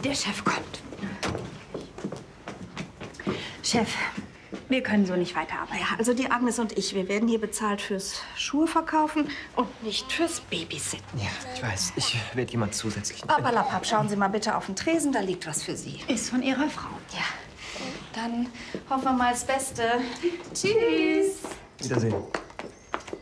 Der Chef kommt. Chef, wir können so nicht weiterarbeiten. Ja, also die Agnes und ich, wir werden hier bezahlt fürs Schuhe verkaufen und nicht fürs Babysitten. Ja, ich weiß. Ich werde jemand zusätzlich... Papalapap, schauen Sie mal bitte auf den Tresen, da liegt was für Sie. Ist von Ihrer Frau. Ja, dann hoffen wir mal das Beste. Tschüss. Wiedersehen.